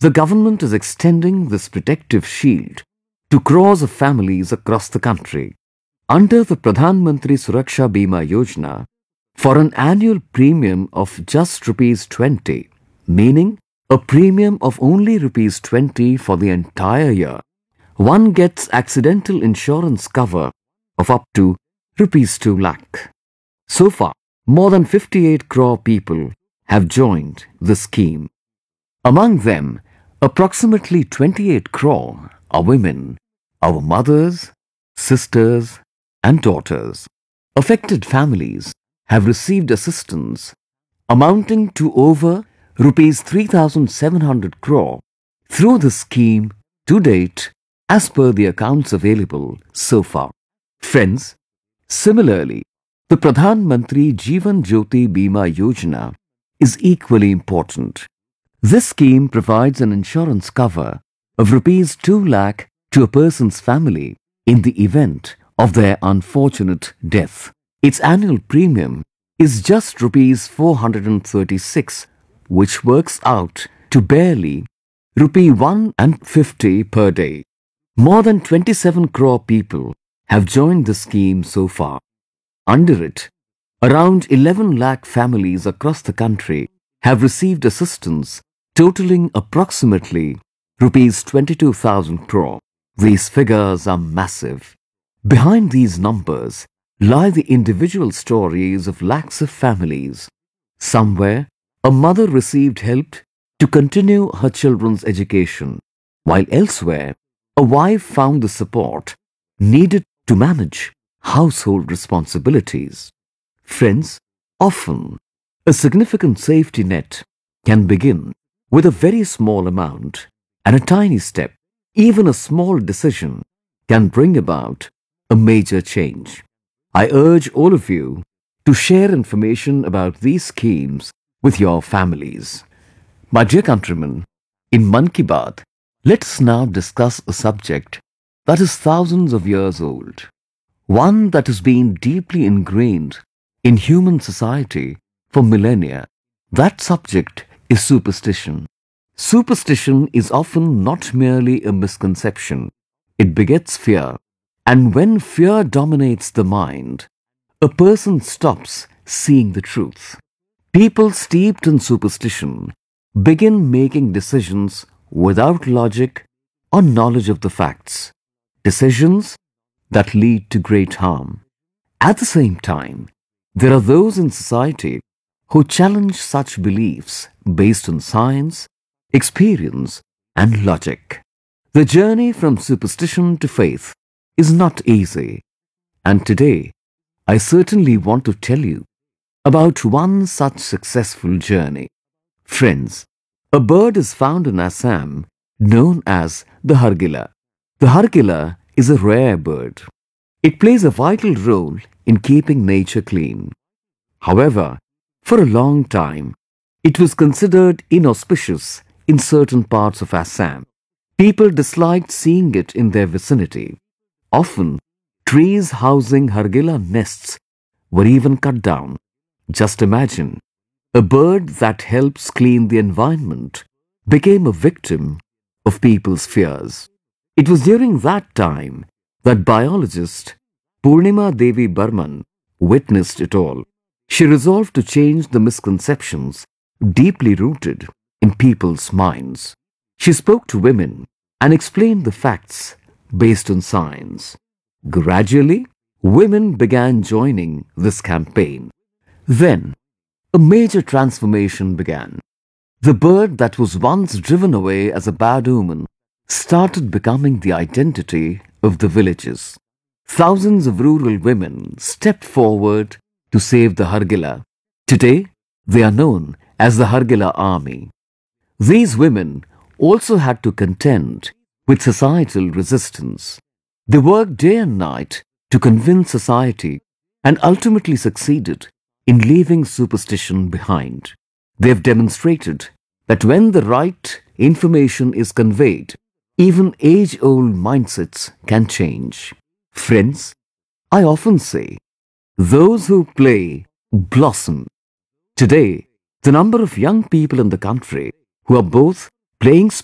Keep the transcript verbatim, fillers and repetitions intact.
the government is extending this protective shield to crores of families across the country. Under the Pradhan Mantri Suraksha Bima Yojana, for an annual premium of just rupees twenty, meaning a premium of only rupees twenty for the entire year, one gets accidental insurance cover of up to rupees two lakh. So far, more than fifty-eight crore people have joined the scheme. Among them, approximately twenty-eight crore are women, our mothers, sisters and daughters. Affected families have received assistance amounting to over rupees three thousand seven hundred crore through the scheme to date, as per the accounts available so far. Friends, similarly, the Pradhan Mantri Jeevan Jyoti Bima Yojana is equally important. This scheme provides an insurance cover of rupees two lakh to a person's family in the event of their unfortunate death. Its annual premium is just rupees four hundred thirty-six, which works out to barely rupee one hundred fifty per day. More than twenty-seven crore people have joined the scheme so far. Under it, around eleven lakh families across the country have received assistance totaling approximately rupees twenty-two thousand crore. These figures are massive. Behind these numbers lie the individual stories of lakhs of families. Somewhere, a mother received help to continue her children's education, while elsewhere, a wife found the support needed to manage household responsibilities. Friends, often, a significant safety net can begin with a very small amount, and a tiny step, even a small decision, can bring about a major change. I urge all of you to share information about these schemes with your families. My dear countrymen, in Mann Ki Baat, let us now discuss a subject that is thousands of years old, one that has been deeply ingrained in human society for millennia. That subject is superstition. Superstition is often not merely a misconception. It begets fear, and when fear dominates the mind, a person stops seeing the truth. People steeped in superstition begin making decisions without logic or knowledge of the facts, decisions that lead to great harm. At the same time, there are those in society who challenge such beliefs based on science, experience and logic. The journey from superstition to faith is not easy, and today I certainly want to tell you about one such successful journey. Friends, a bird is found in Assam known as the Hargila. The Hargila is a rare bird. It plays a vital role in keeping nature clean. However, for a long time, it was considered inauspicious in certain parts of Assam. People disliked seeing it in their vicinity. Often, trees housing Hargila nests were even cut down. Just imagine, a bird that helps clean the environment became a victim of people's fears. It was during that time that biologist Purnima Devi Burman witnessed it all. She resolved to change the misconceptions deeply rooted in people's minds. She spoke to women and explained the facts based on science. Gradually, women began joining this campaign. Then, a major transformation began. The bird that was once driven away as a bad omen started becoming the identity of the villages. Thousands of rural women stepped forward to save the Hargila. Today, they are known as the Hargila Army. These women also had to contend with societal resistance. They worked day and night to convince society and ultimately succeeded in leaving superstition behind. They have demonstrated that when the right information is conveyed, even age-old mindsets can change. Friends, I often say, those who play blossom. Today, the number of young people in the country who are both playing